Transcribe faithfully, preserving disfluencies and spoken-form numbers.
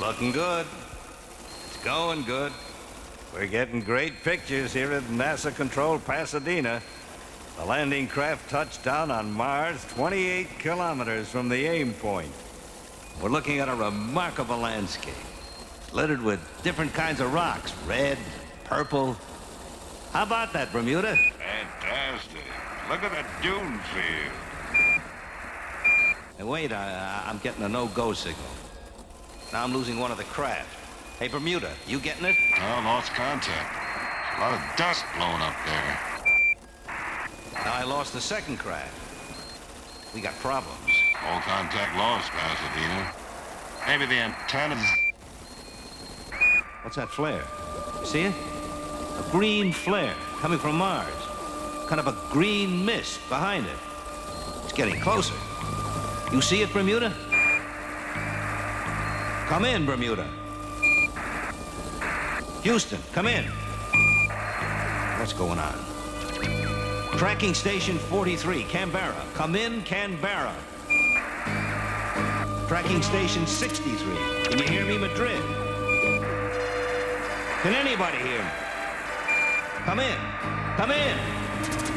Looking good. It's going good. We're getting great pictures here at NASA-controlled Pasadena. The landing craft touched down on Mars twenty-eight kilometers from the aim point. We're looking at a remarkable landscape, littered with different kinds of rocks, red, purple. How about that, Bermuda? Fantastic. Look at the dune field. Hey, wait, I, I'm getting a no-go signal. Now I'm losing one of the craft. Hey, Bermuda, you getting it? I lost contact. A lot of dust blowing up there. Now I lost the second craft. We got problems. All contact lost, Pasadena. Maybe the antennas... What's that flare? You see it? A green flare coming from Mars. Kind of a green mist behind it. It's getting closer. You see it, Bermuda? Come in, Bermuda. Houston, come in. What's going on? Tracking station forty-three, Canberra. Come in, Canberra. Tracking station sixty-three. Can you hear me, Madrid? Can anybody hear me? Come in. Come in.